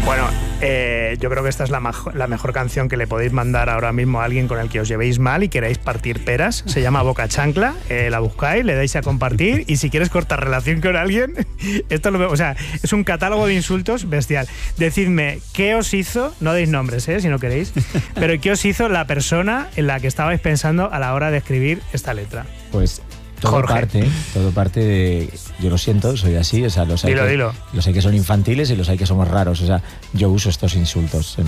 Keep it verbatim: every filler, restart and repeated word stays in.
Bueno, eh, yo creo que esta es la, majo, la mejor canción que le podéis mandar ahora mismo a alguien con el que os llevéis mal y queráis partir peras. Se llama Boca Chancla, eh, la buscáis, le dais a compartir y si quieres cortar relación con alguien, esto lo, o sea, es un catálogo de insultos bestial. Decidme, ¿qué os hizo? No deis nombres, eh, si no queréis, pero ¿qué os hizo la persona en la que estabais pensando a la hora de escribir esta letra? Pues... Todo Jorge. parte, todo parte de... Yo lo siento, soy así, o sea, los hay, dilo, que, dilo. los hay que son infantiles y los hay que somos raros, o sea, yo uso estos insultos.